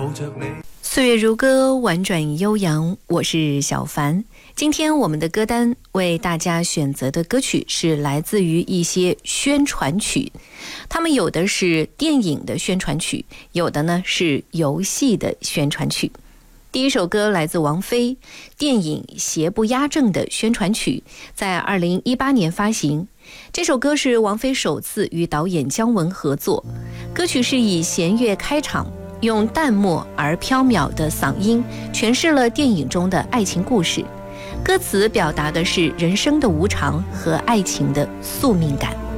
岁月如歌，婉转悠扬，我是小凡。今天我们的歌单为大家选择的歌曲是来自于一些宣传曲，他们有的是电影的宣传曲，有的呢是游戏的宣传曲。第一首歌来自王菲，电影《邪不压正》的宣传曲，在2018年发行。这首歌是王菲首次与导演姜文合作，歌曲是以弦乐开场，用淡漠而飘渺的嗓音诠释了电影中的爱情故事，歌词表达的是人生的无常和爱情的宿命感。